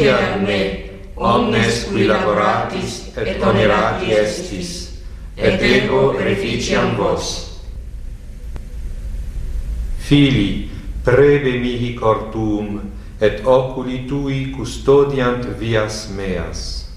a me, omnes qui laboratis et onerati estis, et ego reficiam vos. Fili, preve mihi cor tuum, et oculi tui custodiant vias meas.